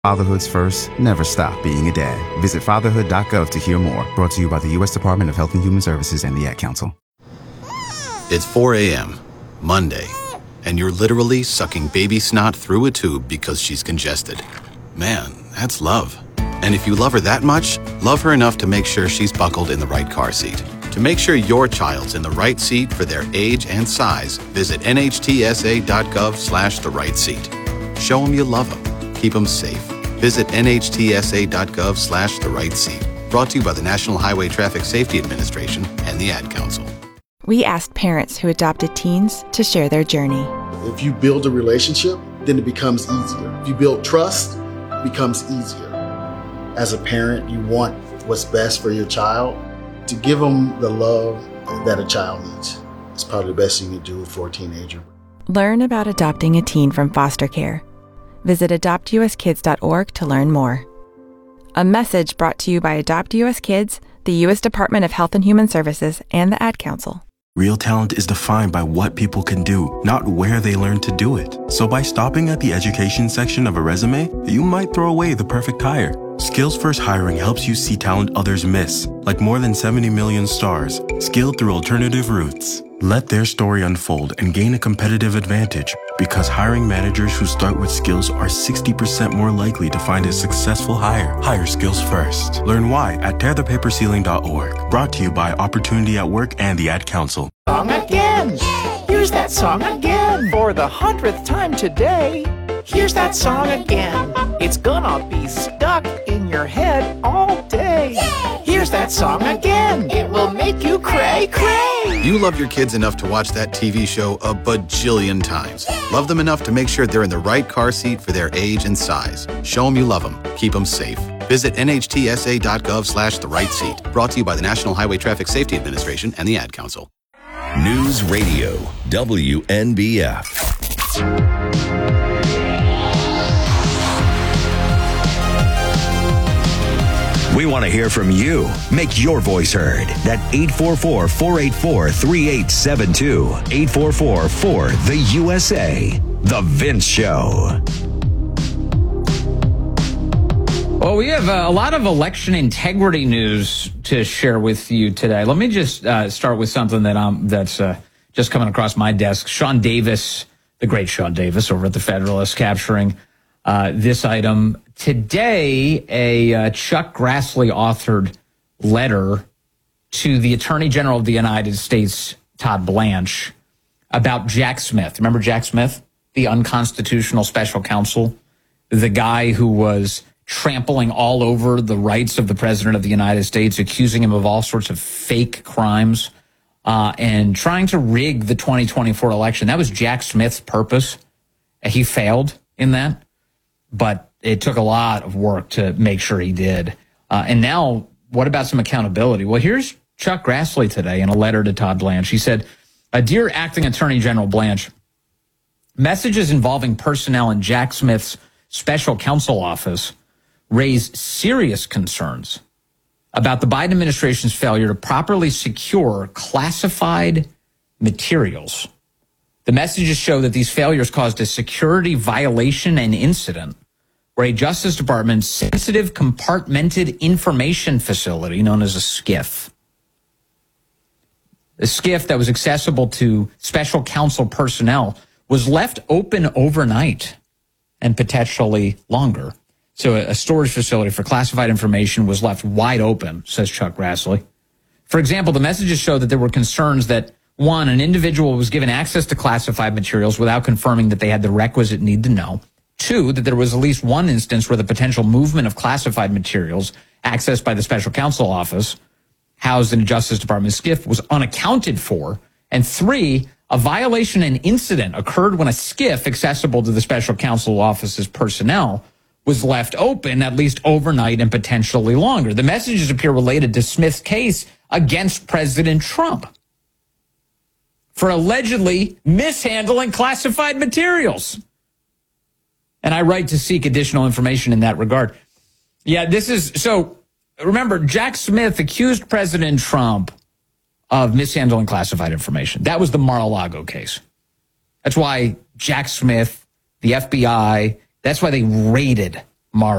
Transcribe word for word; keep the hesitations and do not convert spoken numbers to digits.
Fatherhood's first, never stop being a dad. Visit fatherhood dot gov to hear more. Brought to you by the U S Department of Health and Human Services and the Ad Council. It's four a.m., Monday, and you're literally sucking baby snot through a tube because she's congested. Man, that's love. And if you love her that much, love her enough to make sure she's buckled in the right car seat. To make sure your child's in the right seat for their age and size, visit N H T S A dot gov slash the right seat. Show them you love them. Keep them safe. Visit N H T S A dot gov slash the right seat. Brought to you by the National Highway Traffic Safety Administration and the Ad Council. We asked parents who adopted teens to share their journey. If you build a relationship, then it becomes easier. If you build trust, it becomes easier. As a parent, you want what's best for your child. To give them the love that a child needs. It's probably the best you can do for a teenager. Learn about adopting a teen from foster care. Visit adopt U S kids dot org to learn more. A message brought to you by Adopt U S Kids, the U S Department of Health and Human Services, and the Ad Council. Real talent is defined by what people can do, not where they learn to do it. So by stopping at the education section of a resume, you might throw away the perfect hire. Skills First Hiring helps you see talent others miss, like more than seventy million stars, skilled through alternative routes. Let their story unfold and gain a competitive advantage, because hiring managers who start with skills are sixty percent more likely to find a successful hire. Hire skills first. Learn why at tear the paper ceiling dot org. Brought to you by Opportunity at Work and the Ad Council. Song again. Here's that song again. For the hundredth time today. Here's that song again. It's gonna be stuck in your head all day. Here's that song again. It will make you cray cray. You love your kids enough to watch that T V show a bajillion times. Love them enough to make sure they're in the right car seat for their age and size. Show them you love them. Keep them safe. Visit N H T S A dot gov slash the right seat. Brought to you by the National Highway Traffic Safety Administration and the Ad Council. News Radio, W N B F. We want to hear from you. Make your voice heard. At eight four four, four eight four, three eight seven two. eight four four, four, the U S A. The Vince Show. Well, we have uh, a lot of election integrity news to share with you today. Let me just uh, start with something that um that's uh, just coming across my desk. Sean Davis, the great Sean Davis over at the Federalist, capturing uh, this item. Today, a uh, Chuck Grassley authored letter to the Attorney General of the United States, Todd Blanche, about Jack Smith. Remember Jack Smith, the unconstitutional special counsel, the guy who was trampling all over the rights of the President of the United States, accusing him of all sorts of fake crimes, uh, and trying to rig the twenty twenty-four election. That was Jack Smith's purpose. He failed in that, but it took a lot of work to make sure he did. Uh, and now, what about some accountability? Well, here's Chuck Grassley today in a letter to Todd Blanche. He said, Dear Acting Attorney General Blanche, messages involving personnel in Jack Smith's special counsel office raise serious concerns about the Biden administration's failure to properly secure classified materials. The messages show that these failures caused a security violation and incident where a Justice Department sensitive compartmented information facility known as a SCIF, a SCIF that was accessible to special counsel personnel, was left open overnight and potentially longer. So a storage facility for classified information was left wide open, says Chuck Grassley. For example, the messages show that there were concerns that, one, an individual was given access to classified materials without confirming that they had the requisite need to know. Two, that there was at least one instance where the potential movement of classified materials accessed by the special counsel office housed in a Justice Department SCIF was unaccounted for. And three, a violation and incident occurred when a SCIF accessible to the special counsel office's personnel was left open at least overnight and potentially longer. The messages appear related to Smith's case against President Trump for allegedly mishandling classified materials. And I write to seek additional information in that regard. Yeah, this is, so remember, Jack Smith accused President Trump of mishandling classified information. That was the Mar-a-Lago case. That's why Jack Smith, the F B I, that's why they raided Mara.